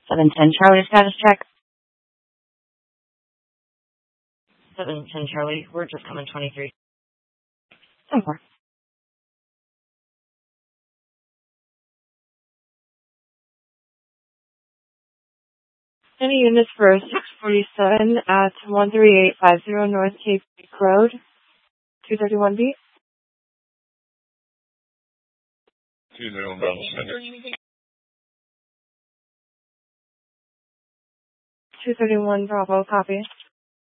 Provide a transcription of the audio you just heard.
710 Charlie, status check. 710 Charlie, we're just coming 23. 10-4. Any units for 647 at 13850 North Cape Creek Road, 231B? 201 Bravo Center. 231 Bravo, copy.